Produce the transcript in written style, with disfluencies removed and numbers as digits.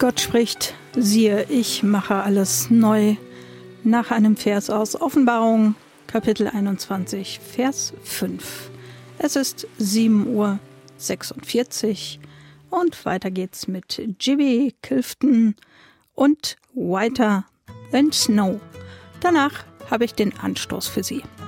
Gott spricht, siehe, ich mache alles neu, nach einem Vers aus Offenbarung, Kapitel 21, Vers 5. Es ist 7:46 Uhr und weiter geht's mit Jimmy Clifton und Whiter Than Snow. Danach habe ich den Anstoß für Sie.